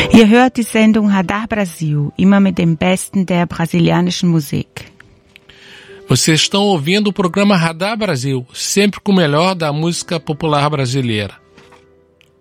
Ihr hört die Sendung Radar Brasil, immer mit dem Besten der brasilianischen Musik. Vocês estão ouvindo o programa Radar Brasil, sempre com o melhor da música popular brasileira.